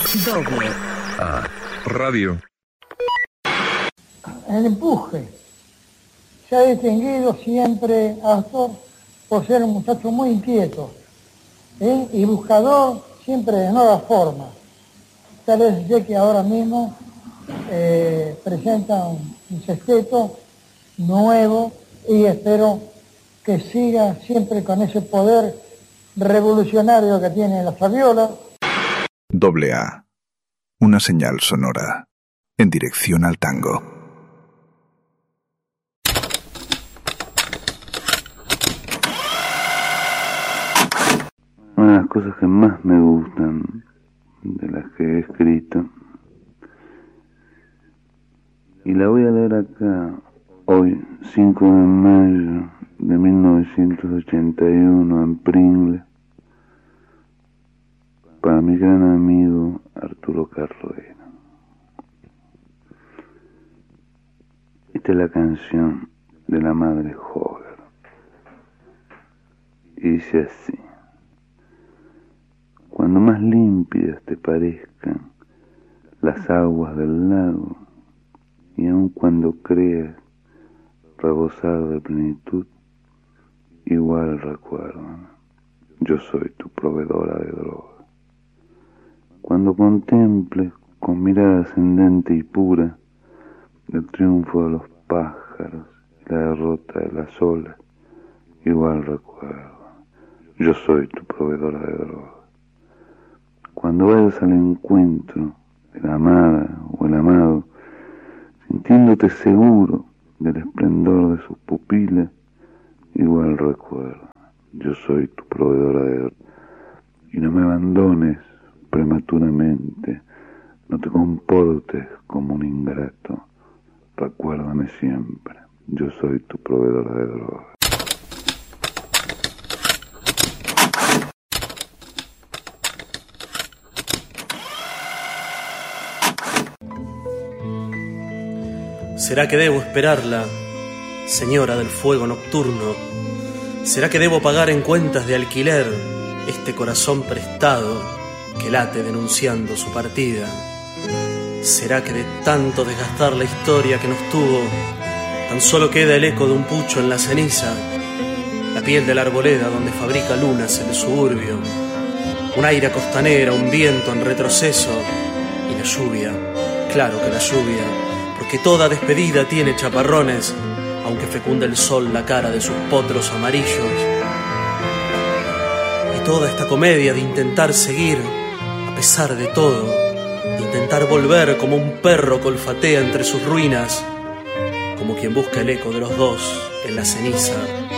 Doble A Radio. El empuje. Se ha distinguido siempre Astor por ser un muchacho muy inquieto y buscador siempre de nuevas formas. Tal vez sé que ahora mismo presenta un sexteto nuevo y espero que siga siempre con ese poder revolucionario que tiene la saviola. Doble A. Una señal sonora en dirección al tango. Una de las cosas que más me gustan de las que he escrito, y la voy a leer acá hoy, 5 de mayo de 1981, en Pringle, para mi gran amigo Arturo Carrera. Esta es la canción de la madre Hogar, y dice así: cuando más limpias te parezcan las aguas del lago, y aun cuando creas rebosar de plenitud, igual recuerdan, yo soy tu proveedora de droga. Cuando contemples con mirada ascendente y pura el triunfo de los pájaros y la derrota de las olas, igual recuerdan, yo soy tu proveedora de droga. Cuando vayas al encuentro de la amada o el amado, sintiéndote seguro del esplendor de sus pupilas, igual recuerda, yo soy tu proveedora de droga. Y no me abandones prematuramente, no te comportes como un ingrato, recuérdame siempre, yo soy tu proveedora de droga. ¿Será que debo esperarla, señora del fuego nocturno? ¿Será que debo pagar en cuentas de alquiler este corazón prestado que late denunciando su partida? ¿Será que de tanto desgastar la historia que nos tuvo, tan solo queda el eco de un pucho en la ceniza, la piel de la arboleda donde fabrica lunas en el suburbio, un aire costanera, un viento en retroceso y la lluvia, claro que la lluvia, porque toda despedida tiene chaparrones, aunque fecunda el sol la cara de sus potros amarillos. Y toda esta comedia de intentar seguir, a pesar de todo, de intentar volver como un perro que olfatea entre sus ruinas, como quien busca el eco de los dos en la ceniza.